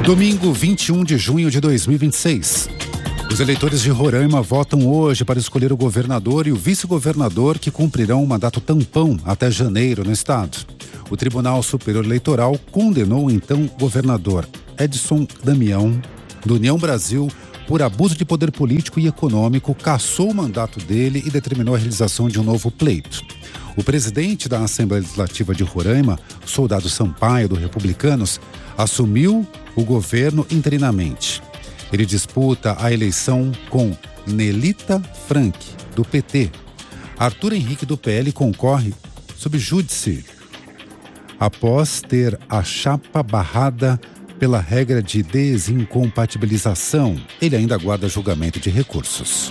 Domingo, 21 de junho de 2026. Os eleitores de Roraima votam hoje para escolher o governador e o vice-governador que cumprirão o mandato tampão até janeiro no estado. O Tribunal Superior Eleitoral condenou então o governador Edson Damião, do União Brasil, por abuso de poder político e econômico, cassou o mandato dele e determinou a realização de um novo pleito. O presidente da Assembleia Legislativa de Roraima, Soldado Sampaio, do Republicanos, assumiu o governo interinamente. Ele disputa a eleição com Nelita Frank, do PT. Arthur Henrique, do PL, concorre sob júdice, após ter a chapa barrada pela regra de desincompatibilização. Ele ainda aguarda julgamento de recursos.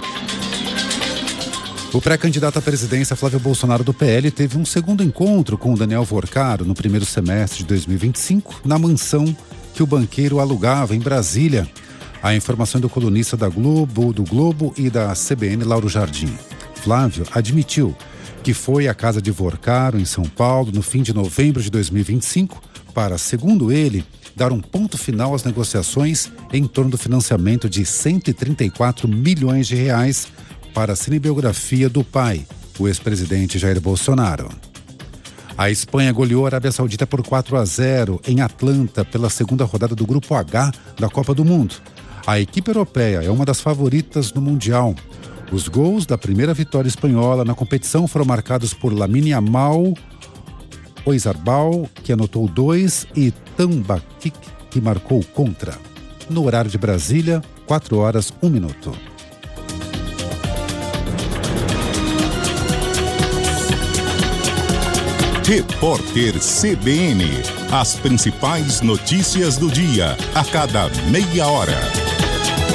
O pré-candidato à presidência Flávio Bolsonaro, do PL, teve um segundo encontro com o Daniel Vorcaro no primeiro semestre de 2025, na mansão que o banqueiro alugava em Brasília. A informação do colunista do Globo e da CBN, Lauro Jardim. Flávio admitiu que foi à casa de Vorcaro, em São Paulo, no fim de novembro de 2025, para, segundo ele, dar um ponto final às negociações em torno do financiamento de 134 milhões de reais para a cinebiografia do pai, o ex-presidente Jair Bolsonaro. A Espanha goleou a Arábia Saudita por 4-0 em Atlanta pela segunda rodada do Grupo H da Copa do Mundo. A equipe europeia é uma das favoritas no Mundial. Os gols da primeira vitória espanhola na competição foram marcados por Lamine Yamal, Oyarzabal, que anotou 2, e Tambakic, que marcou contra. No horário de Brasília, 4h01. Repórter CBN. As principais notícias do dia, a cada meia hora.